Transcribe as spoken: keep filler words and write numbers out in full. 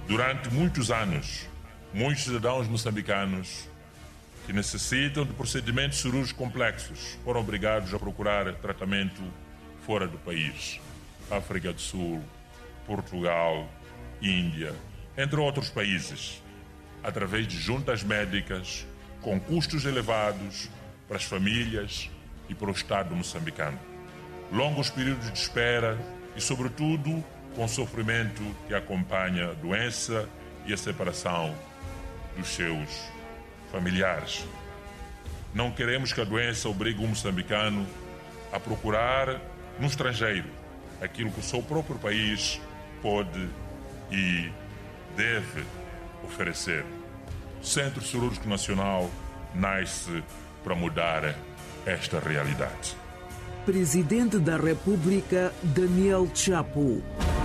Durante muitos anos, muitos cidadãos moçambicanos que necessitam de procedimentos cirúrgicos complexos foram obrigados a procurar tratamento fora do país. África do Sul, Portugal, Índia, entre outros países, através de juntas médicas com custos elevados para as famílias e para o Estado moçambicano. Longos períodos de espera e, sobretudo, com o sofrimento que acompanha a doença e a separação dos seus familiares. Não queremos que a doença obrigue o moçambicano a procurar no estrangeiro aquilo que o seu próprio país pode e deve oferecer. O Centro Cirúrgico Nacional nasce para mudar esta realidade. Presidente da República, Daniel Chapo.